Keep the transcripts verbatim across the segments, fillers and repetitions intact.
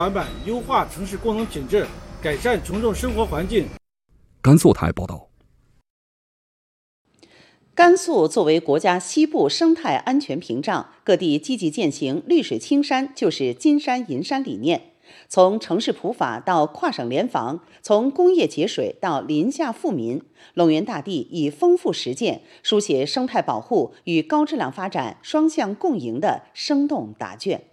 版本优化城市功能品质，改善群众生活环境。 甘肃台报道。 甘肃作为国家西部生态安全屏障，各地积极践行绿水青山就是金山银山理念。从城市普法到跨省联防，从工业节水到林下富民，陇源大地以丰富实践书写生态保护与高质量发展双向共赢的生动答卷。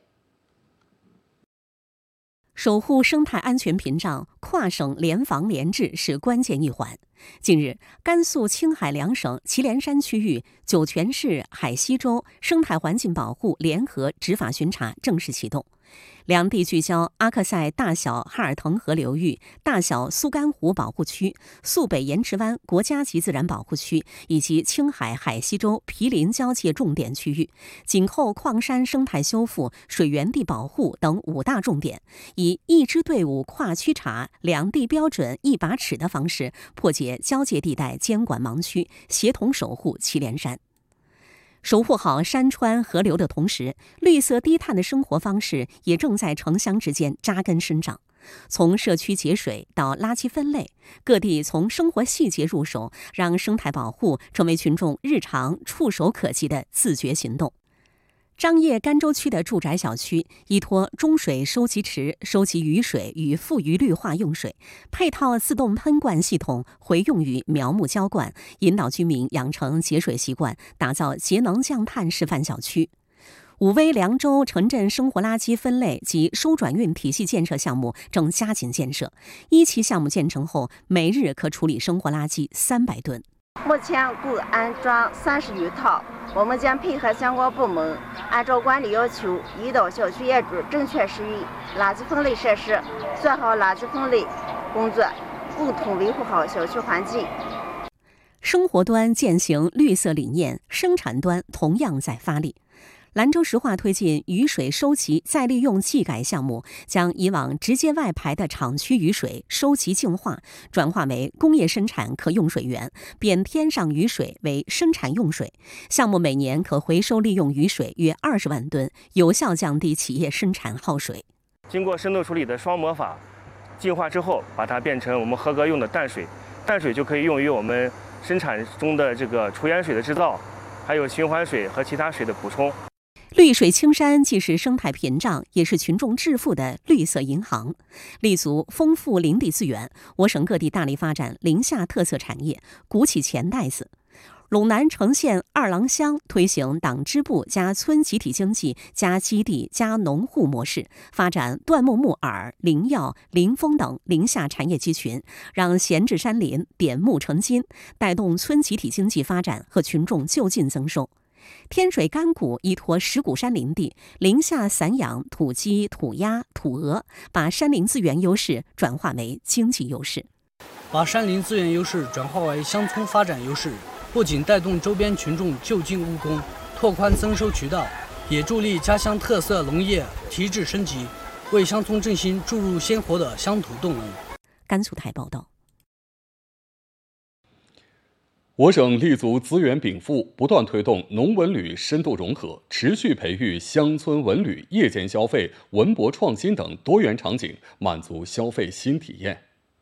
守护生态安全屏障，跨省联防联治是关键一环。近日，甘肃、青海两省祁连山区域酒泉市海西州生态环境保护联合执法巡查正式启动。两地聚焦阿克塞大小哈尔腾河流域、大小苏干湖保护区、肃北盐池湾国家级自然保护区以及青海海西州毗邻交界重点区域，紧扣矿山生态修复、水源地保护等五大重点，以一支队伍跨区查、两地标准一把尺的方式，破解交界地带监管盲区，协同守护祁连山。守护好山川河流的同时，绿色低碳的生活方式也正在城乡之间扎根生长。从社区节水到垃圾分类，各地从生活细节入手，让生态保护成为群众日常触手可及的自觉行动。张掖甘州区的住宅小区依托中水收集池收集雨水与富余绿化用水，配套自动喷灌系统回用于苗木浇灌，引导居民养成节水习惯，打造节能降碳示范小区。武威凉州城镇生活垃圾分类及收转运体系建设项目正加紧建设，一期项目建成后，每日可处理生活垃圾三百吨。 目前共安装三十余套，我们将配合相关部门，按照管理要求，引导小区业主正确使用垃圾分类设施，做好垃圾分类工作，共同维护好小区环境。 生活端践行绿色理念，生产端同样在发力。兰州石化推进雨水收集再利用技改项目，将以往直接外排的厂区雨水收集净化，转化为工业生产可用水源，变天上雨水为生产用水。项目每年可回收利用雨水约二十万吨，有效降低企业生产耗水。 经过深度处理的双模法净化之后，把它变成我们合格用的淡水，淡水就可以用于我们生产中的这个除盐水的制造，还有循环水和其他水的补充。 绿水青山既是生态屏障，也是群众致富的绿色银行。立足丰富林地资源，我省各地大力发展林下特色产业，鼓起钱袋子。陇南呈县二郎乡推行党支部加村集体经济加基地加农户模式，发展椴木木耳、林药、林枫等林下产业集群，让闲置山林点木成金，带动村集体经济发展和群众就近增收。天水干谷依托石鼓山林地，林下散养土鸡、土鸭、土鹅，把山林资源优势转化为经济优势。 把山林资源优势转化为乡村发展优势，不仅带动周边群众就近务工，拓宽增收渠道，也助力家乡特色农业提质升级，为乡村振兴注入鲜活的乡土动力。 甘肃台报道。 我省立足资源禀赋，不断推动农文旅深度融合，持续培育乡村文旅、夜间消费、文博创新等多元场景，满足消费新体验。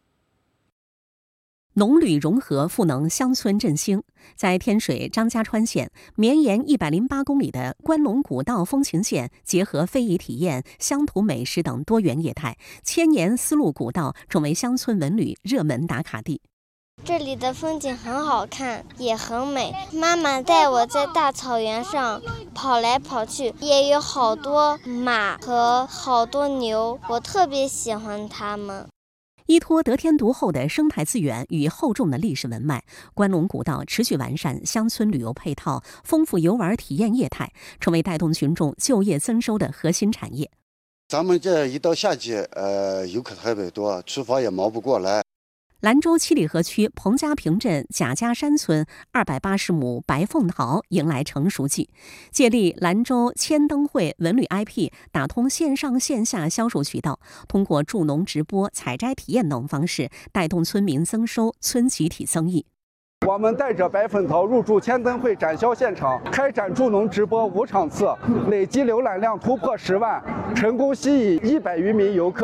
农旅融合赋能乡村振兴，在天水张家川县绵延一百零八公里的关陇古道风情线，结合非遗体验、乡土美食等多元业态，千年丝路古道成为乡村文旅热门打卡地。 这里的风景很好看，也很美。妈妈带我在大草原上跑来跑去，也有好多马和好多牛，我特别喜欢它们。 依托得天独厚的生态资源与厚重的历史文脉，关陇古道持续完善乡村旅游配套，丰富游玩体验业态，成为带动群众就业增收的核心产业。 咱们这一到夏季，呃，游客特别多，厨房也忙不过来。 兰州七里河区彭家坪镇贾家山村二百八十亩白凤桃迎来成熟季，借力兰州千灯会文旅 I P， 打通线上线下销售渠道，通过助农直播、采摘体验等方式，带动村民增收、村集体增益。 我们带着白凤桃入驻千灯会展销现场，开展助农直播五场次，累计浏览量突破十万，成功吸引一百余名游客。